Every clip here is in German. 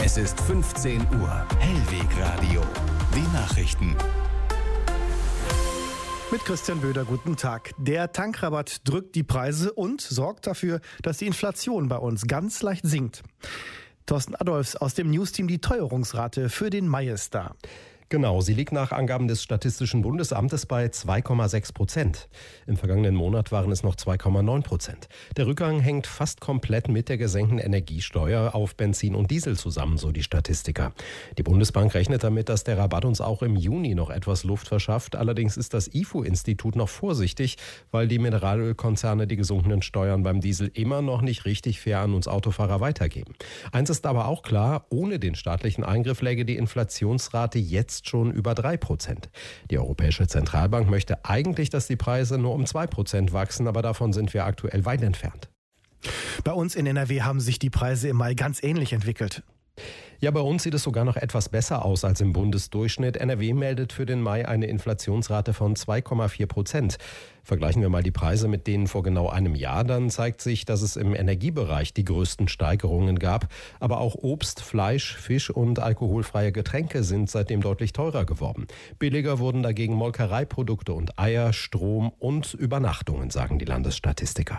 Es ist 15 Uhr. Hellwegradio. Die Nachrichten. Mit Christian Böder, guten Tag. Der Tankrabatt drückt die Preise und sorgt dafür, dass die Inflation bei uns ganz leicht sinkt. Thorsten Adolfs aus dem Newsteam, die Teuerungsrate für den Mai ist da. Genau, sie liegt nach Angaben des Statistischen Bundesamtes bei 2,6%. Im vergangenen Monat waren es noch 2,9%. Der Rückgang hängt fast komplett mit der gesenkten Energiesteuer auf Benzin und Diesel zusammen, so die Statistiker. Die Bundesbank rechnet damit, dass der Rabatt uns auch im Juni noch etwas Luft verschafft. Allerdings ist das IFO-Institut noch vorsichtig, weil die Mineralölkonzerne die gesunkenen Steuern beim Diesel immer noch nicht richtig fair an uns Autofahrer weitergeben. Eins ist aber auch klar, ohne den staatlichen Eingriff läge die Inflationsrate jetzt schon über 3%. Die Europäische Zentralbank möchte eigentlich, dass die Preise nur um 2% wachsen, aber davon sind wir aktuell weit entfernt. Bei uns in NRW haben sich die Preise im Mai ganz ähnlich entwickelt. Ja, bei uns sieht es sogar noch etwas besser aus als im Bundesdurchschnitt. NRW meldet für den Mai eine Inflationsrate von 2,4%. Vergleichen wir mal die Preise mit denen vor genau einem Jahr, dann zeigt sich, dass es im Energiebereich die größten Steigerungen gab. Aber auch Obst, Fleisch, Fisch und alkoholfreie Getränke sind seitdem deutlich teurer geworden. Billiger wurden dagegen Molkereiprodukte und Eier, Strom und Übernachtungen, sagen die Landesstatistiker.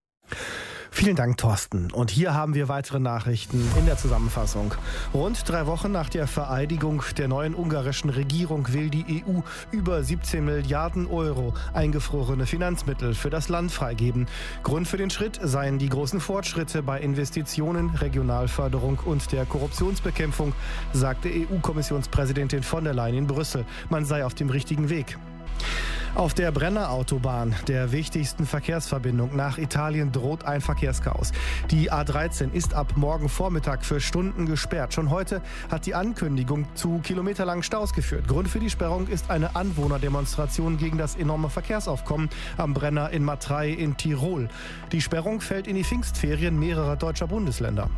Vielen Dank, Thorsten. Und hier haben wir weitere Nachrichten in der Zusammenfassung. Rund 3 Wochen nach der Vereidigung der neuen ungarischen Regierung will die EU über 17 Milliarden Euro eingefrorene Finanzmittel für das Land freigeben. Grund für den Schritt seien die großen Fortschritte bei Investitionen, Regionalförderung und der Korruptionsbekämpfung, sagte EU-Kommissionspräsidentin von der Leyen in Brüssel. Man sei auf dem richtigen Weg. Auf der Brennerautobahn, der wichtigsten Verkehrsverbindung nach Italien, droht ein Verkehrschaos. Die A13 ist ab morgen Vormittag für Stunden gesperrt. Schon heute hat die Ankündigung zu kilometerlangen Staus geführt. Grund für die Sperrung ist eine Anwohnerdemonstration gegen das enorme Verkehrsaufkommen am Brenner in Matrei in Tirol. Die Sperrung fällt in die Pfingstferien mehrerer deutscher Bundesländer.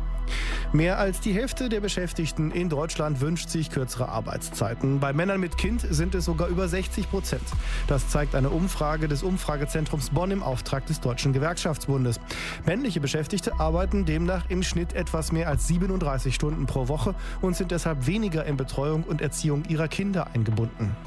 Mehr als die Hälfte der Beschäftigten in Deutschland wünscht sich kürzere Arbeitszeiten. Bei Männern mit Kind sind es sogar über 60%. Das zeigt eine Umfrage des Umfragezentrums Bonn im Auftrag des Deutschen Gewerkschaftsbundes. Männliche Beschäftigte arbeiten demnach im Schnitt etwas mehr als 37 Stunden pro Woche und sind deshalb weniger in Betreuung und Erziehung ihrer Kinder eingebunden.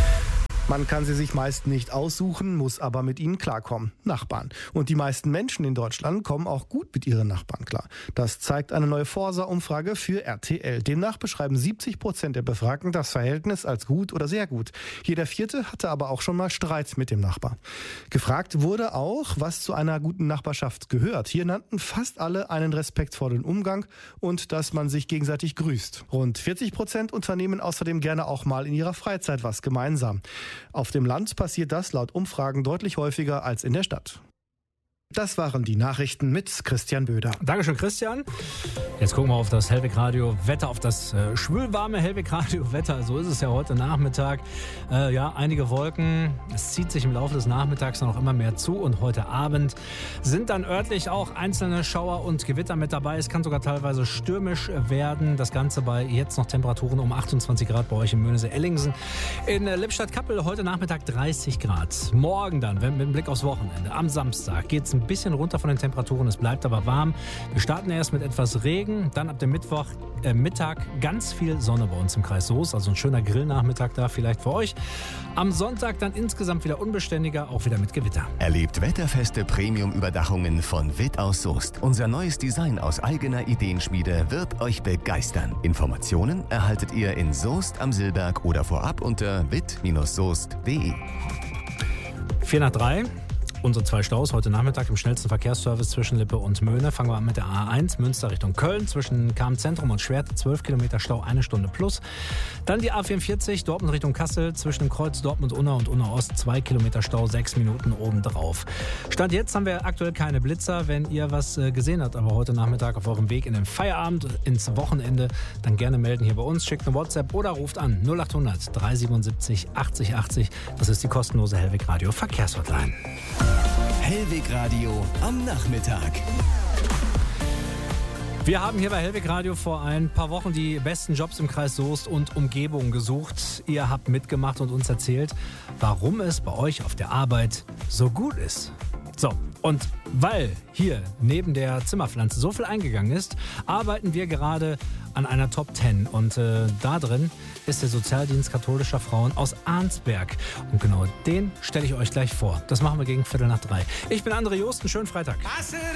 Man kann sie sich meist nicht aussuchen, muss aber mit ihnen klarkommen. Nachbarn. Und die meisten Menschen in Deutschland kommen auch gut mit ihren Nachbarn klar. Das zeigt eine neue Forsa-Umfrage für RTL. Demnach beschreiben 70% der Befragten das Verhältnis als gut oder sehr gut. Jeder Vierte hatte aber auch schon mal Streit mit dem Nachbar. Gefragt wurde auch, was zu einer guten Nachbarschaft gehört. Hier nannten fast alle einen respektvollen Umgang und dass man sich gegenseitig grüßt. Rund 40% unternehmen außerdem gerne auch mal in ihrer Freizeit was gemeinsam. Auf dem Land passiert das laut Umfragen deutlich häufiger als in der Stadt. Das waren die Nachrichten mit Christian Böder. Dankeschön, Christian. Jetzt gucken wir auf das Hellwegradio-Wetter, auf das schwülwarme Hellwegradio-Wetter. So ist es ja heute Nachmittag. Einige Wolken. Es zieht sich im Laufe des Nachmittags noch immer mehr zu. Und heute Abend sind dann örtlich auch einzelne Schauer und Gewitter mit dabei. Es kann sogar teilweise stürmisch werden. Das Ganze bei jetzt noch Temperaturen um 28 Grad bei euch in Möhnesee-Ellingsen. In Lippstadt-Kappel heute Nachmittag 30 Grad. Morgen dann, mit Blick aufs Wochenende, am Samstag geht es ein bisschen runter von den Temperaturen, es bleibt aber warm. Wir starten erst mit etwas Regen, dann ab dem Mittag ganz viel Sonne bei uns im Kreis Soest, also ein schöner Grillnachmittag da vielleicht für euch. Am Sonntag dann insgesamt wieder unbeständiger, auch wieder mit Gewitter. Erlebt wetterfeste Premium-Überdachungen von Witt aus Soest. Unser neues Design aus eigener Ideenschmiede wird euch begeistern. Informationen erhaltet ihr in Soest am Silberg oder vorab unter witt-soest.de. 4:03. Unsere 2 Staus heute Nachmittag im schnellsten Verkehrsservice zwischen Lippe und Möhne. Fangen wir an mit der A1 Münster Richtung Köln. Zwischen Cham-Zentrum und Schwerte 12 Kilometer Stau, 1 Stunde plus. Dann die A44 Dortmund Richtung Kassel. Zwischen dem Kreuz Dortmund-Unna und Unna-Ost 2 Kilometer Stau, 6 Minuten obendrauf. Stand jetzt haben wir aktuell keine Blitzer. Wenn ihr was gesehen habt, aber heute Nachmittag auf eurem Weg in den Feierabend, ins Wochenende, dann gerne melden hier bei uns. Schickt eine WhatsApp oder ruft an 0800 377 80 80. Das ist die kostenlose Hellwegradio Verkehrshotline. Hellwegradio am Nachmittag. Wir haben hier bei Hellwegradio vor ein paar Wochen die besten Jobs im Kreis Soest und Umgebung gesucht. Ihr habt mitgemacht und uns erzählt, warum es bei euch auf der Arbeit so gut ist. So, und weil hier neben der Zimmerpflanze so viel eingegangen ist, arbeiten wir gerade an einer Top 10. Und da drin ist der Sozialdienst katholischer Frauen aus Arnsberg. Und genau den stelle ich euch gleich vor. Das machen wir gegen 2:45. Ich bin André Jost, einen schönen Freitag.